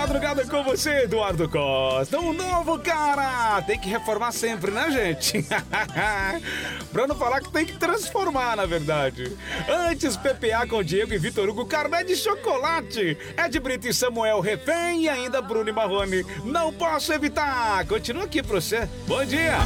madrugada com você, Eduardo Costa. Um novo cara. Tem que reformar sempre, né, gente? Pra não falar que tem que transformar, na verdade. Antes, PPA com Diego e Vitor Hugo, Carmé de chocolate. Ed Brito e Samuel Refém e ainda Bruno e Marrone. Não posso evitar. Continua aqui pra você. Bom dia.